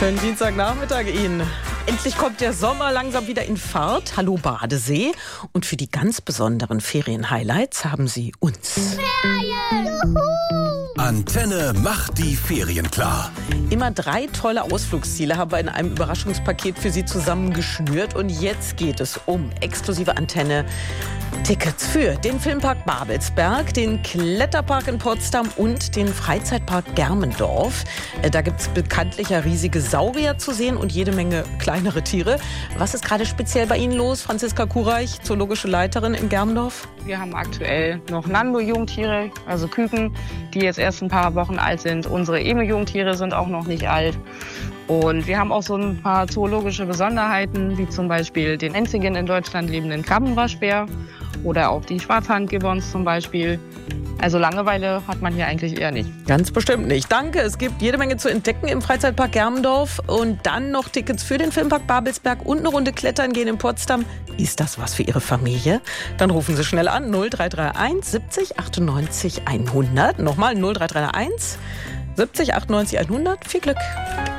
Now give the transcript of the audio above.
Schönen Dienstagnachmittag Ihnen. Endlich kommt der Sommer langsam wieder in Fahrt. Hallo Badesee. Und für die ganz besonderen Ferien-Highlights haben Sie uns. Ferien! Juhu! Antenne macht die Ferien klar. Immer 3 tolle Ausflugsziele haben wir in einem Überraschungspaket für Sie zusammengeschnürt. Und jetzt geht es um exklusive Antenne-Tickets für den Filmpark Babelsberg, den Kletterpark in Potsdam und den Freizeitpark Germendorf. Da gibt es bekanntlich ja riesige Saurier zu sehen und jede Menge kleinere Tiere. Was ist gerade speziell bei Ihnen los, Franziska Kureich, zoologische Leiterin in Germendorf? Wir haben aktuell noch Nando-Jungtiere, also Küken, die jetzt erst ein paar Wochen alt sind. Unsere Emu-Jungtiere sind auch noch nicht alt. Und wir haben auch so ein paar zoologische Besonderheiten, wie zum Beispiel den einzigen in Deutschland lebenden Krabbenwaschbär oder auch die Schwarzhandgibbons zum Beispiel. Also Langeweile hat man hier eigentlich eher nicht. Ganz bestimmt nicht. Danke. Es gibt jede Menge zu entdecken im Freizeitpark Germendorf und dann noch Tickets für den Filmpark Babelsberg und eine Runde klettern gehen in Potsdam. Ist das was für Ihre Familie? Dann rufen Sie schnell an 0331 70 98 100. Nochmal 0331 70 98 100. Viel Glück.